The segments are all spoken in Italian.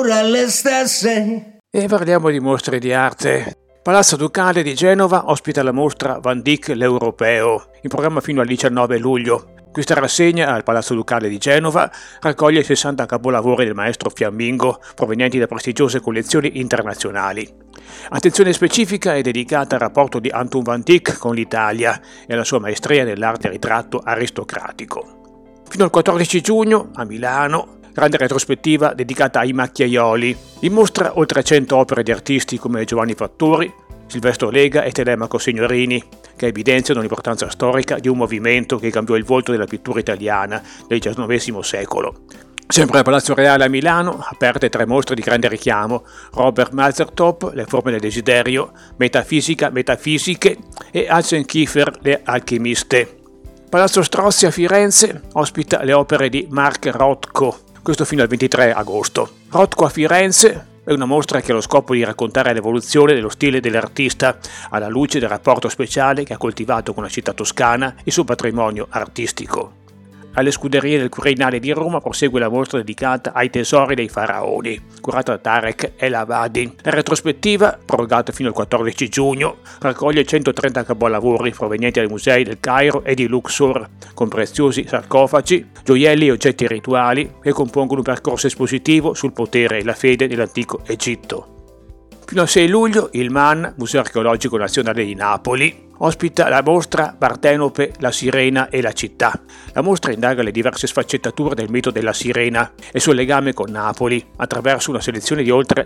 alle stesse. E parliamo di mostre di arte. Palazzo Ducale di Genova ospita la mostra Van Dyck l'Europeo, in programma fino al 19 luglio. Questa rassegna al Palazzo Ducale di Genova raccoglie i 60 capolavori del maestro fiammingo provenienti da prestigiose collezioni internazionali. Attenzione specifica è dedicata al rapporto di Antoine Van Dyck con l'Italia e alla sua maestria nell'arte ritratto aristocratico. Fino al 14 giugno, a Milano, grande retrospettiva dedicata ai macchiaioli. In mostra oltre 100 opere di artisti come Giovanni Fattori, Silvestro Lega e Telemaco Signorini, che evidenziano l'importanza storica di un movimento che cambiò il volto della pittura italiana nel XIX secolo. Sempre al Palazzo Reale a Milano, aperte 3 mostre di grande richiamo: Robert Mazertop, Le forme del desiderio, Metafisica, Metafisiche e Hansen Kiefer, Le alchimiste. Palazzo Strozzi a Firenze ospita le opere di Mark Rothko, questo fino al 23 agosto. Rothko a Firenze è una mostra che ha lo scopo di raccontare l'evoluzione dello stile dell'artista alla luce del rapporto speciale che ha coltivato con la città toscana e il suo patrimonio artistico. Alle Scuderie del Quirinale di Roma prosegue la mostra dedicata ai tesori dei faraoni, curata da Tarek El Avadi. La retrospettiva, prorogata fino al 14 giugno, raccoglie 130 capolavori provenienti dai musei del Cairo e di Luxor, con preziosi sarcofagi, gioielli e oggetti rituali che compongono un percorso espositivo sul potere e la fede dell'antico Egitto. Fino al 6 luglio il MAN, Museo Archeologico Nazionale di Napoli, ospita la mostra Partenope, la sirena e la città. La mostra indaga le diverse sfaccettature del mito della sirena e il suo legame con Napoli attraverso una selezione di oltre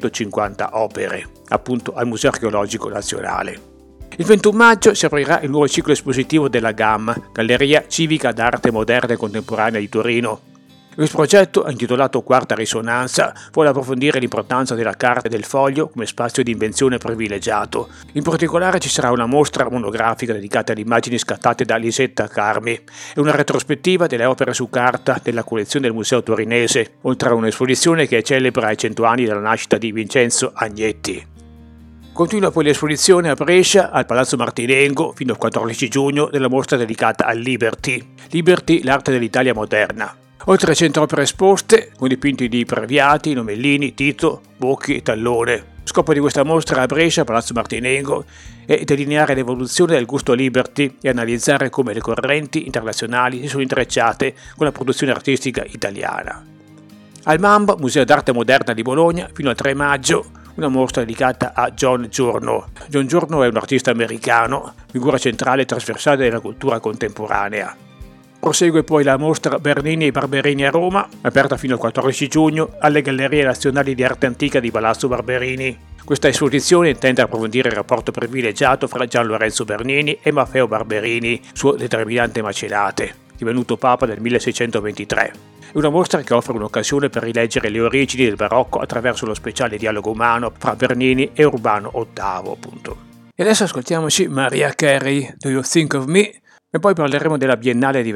250 opere, appunto al Museo Archeologico Nazionale. Il 21 maggio si aprirà il nuovo ciclo espositivo della GAM, Galleria Civica d'Arte Moderna e Contemporanea di Torino. Questo progetto, intitolato Quarta Risonanza, vuole approfondire l'importanza della carta e del foglio come spazio di invenzione privilegiato. In particolare ci sarà una mostra monografica dedicata alle immagini scattate da Lisetta Carmi e una retrospettiva delle opere su carta della collezione del Museo Torinese, oltre a un'esposizione che celebra i 100 anni dalla nascita di Vincenzo Agnetti. Continua poi l'esposizione a Brescia, al Palazzo Martinengo, fino al 14 giugno, della mostra dedicata a Liberty. Liberty, l'arte dell'Italia moderna. Oltre a 100 opere esposte, con dipinti di Previati, Nomellini, Tito, Bocchi e Tallone. Lo scopo di questa mostra a Brescia, Palazzo Martinengo, è delineare l'evoluzione del gusto Liberty e analizzare come le correnti internazionali si sono intrecciate con la produzione artistica italiana. Al MAMB, Museo d'Arte Moderna di Bologna, fino al 3 maggio, una mostra dedicata a John Giorno. John Giorno è un artista americano, figura centrale e trasversale della cultura contemporanea. Prosegue poi la mostra Bernini e Barberini a Roma, aperta fino al 14 giugno alle Gallerie Nazionali di Arte Antica di Palazzo Barberini. Questa esposizione intende approfondire il rapporto privilegiato fra Gian Lorenzo Bernini e Maffeo Barberini, suo determinante macelate, divenuto papa nel 1623. È una mostra che offre un'occasione per rileggere le origini del barocco attraverso lo speciale dialogo umano fra Bernini e Urbano VIII, appunto. E adesso ascoltiamoci Mariah Carey, Do You Think of Me? E poi parleremo della Biennale di